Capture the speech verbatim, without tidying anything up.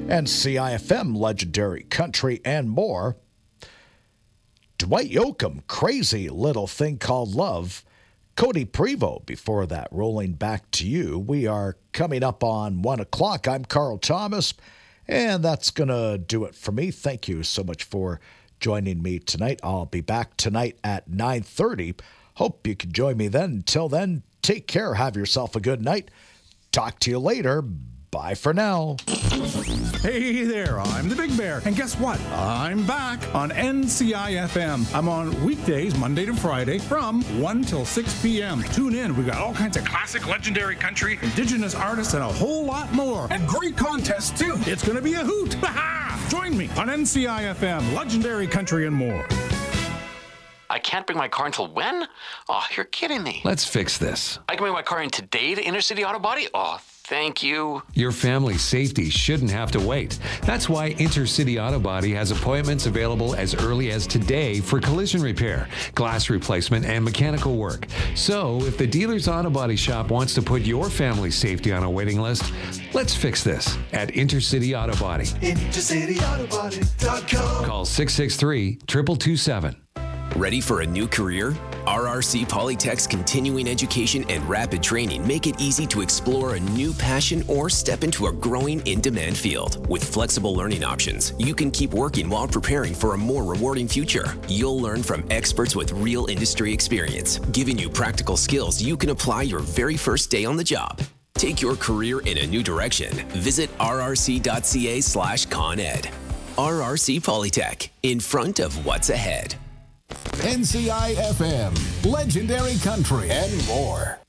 N C I F M, Legendary Country, and more. Dwight Yoakam, Crazy Little Thing Called Love. Cody Prevost, before that, Rolling Back to You. We are coming up on one o'clock. I'm Carl Thomas, and that's going to do it for me. Thank you so much for joining me tonight. I'll be back tonight at nine thirty. Hope you can join me then. Until then, take care. Have yourself a good night. Talk to you later. Bye for now. Hey there, I'm the Big Bear. And guess what? I'm back on N C I F M. I'm on weekdays, Monday to Friday, from one till six p.m. Tune in. We got all kinds of classic, legendary country, indigenous artists, and a whole lot more. And great contests, too. It's going to be a hoot. Join me on N C I F M, Legendary Country, and more. I can't bring my car until when? Oh, you're kidding me. Let's fix this. I can bring my car in today to Intercity Auto Body? Oh, thank you. Your family's safety shouldn't have to wait. That's why Intercity Auto Body has appointments available as early as today for collision repair, glass replacement, and mechanical work. So if the dealer's auto body shop wants to put your family's safety on a waiting list, let's fix this at Intercity Auto Body. Intercity Auto Body dot com. Call six six three, two two two seven. Ready for a new career? R R C Polytech's continuing education and rapid training make it easy to explore a new passion or step into a growing in-demand field. With flexible learning options, you can keep working while preparing for a more rewarding future. You'll learn from experts with real industry experience, giving you practical skills you can apply your very first day on the job. Take your career in a new direction. Visit rrc.ca slash ConEd. R R C Polytech, in front of what's ahead. N C I F M, Legendary Country, and more.